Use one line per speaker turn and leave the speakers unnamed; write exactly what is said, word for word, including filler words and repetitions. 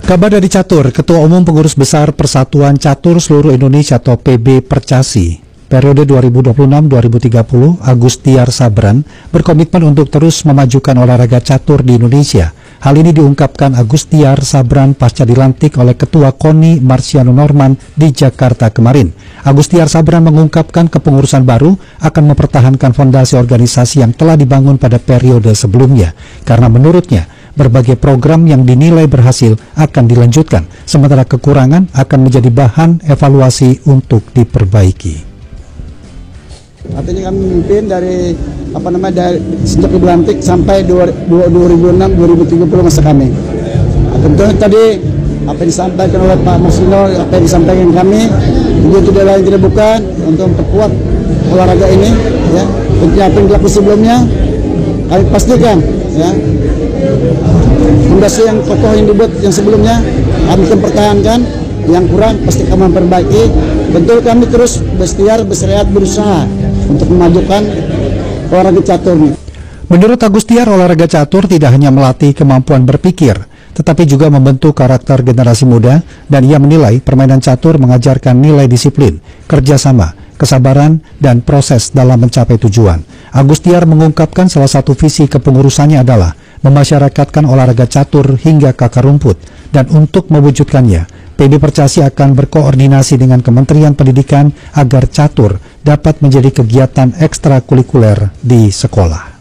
Kabar dari Catur, Ketua Umum Pengurus Besar Persatuan Catur Seluruh Indonesia atau P B Percasi, periode dua ribu dua puluh enam sampai dua ribu tiga puluh, Agustiar Sabran, berkomitmen untuk terus memajukan olahraga catur di Indonesia. Hal ini diungkapkan Agustiar Sabran pasca dilantik oleh Ketua KONI Marciano Norman di Jakarta kemarin. Agustiar Sabran mengungkapkan kepengurusan baru akan mempertahankan fondasi organisasi yang telah dibangun pada periode sebelumnya, karena menurutnya berbagai program yang dinilai berhasil akan dilanjutkan, sementara kekurangan akan menjadi bahan evaluasi untuk diperbaiki.
Artinya kami memimpin dari apa namanya dari sejak dilantik sampai dua ribu enam dua ribu tiga puluh masa kami. Tentunya tadi apa yang disampaikan oleh Pak Marciano, apa yang disampaikan kami, itu tidak lain tidak bukan untuk memperkuat olahraga ini, ya. Tentunya apa yang dilakukan sebelumnya kami pastikan, ya. Fondasi yang kokoh yang dibuat yang sebelumnya kami akan pertahankan, yang kurang pasti kami memperbaiki. Tentu kami terus berikhtiar, berseriat, berusaha untuk memajukan olahraga catur ini.
Menurut Agustiar, olahraga catur tidak hanya melatih kemampuan berpikir, tetapi juga membentuk karakter generasi muda, dan ia menilai permainan catur mengajarkan nilai disiplin, kerjasama, kesabaran, dan proses dalam mencapai tujuan. Agustiar mengungkapkan salah satu visi kepengurusannya adalah memasyarakatkan olahraga catur hingga ke akar rumput, dan untuk mewujudkannya, P B Percasi akan berkoordinasi dengan Kementerian Pendidikan agar catur dapat menjadi kegiatan ekstrakurikuler di sekolah.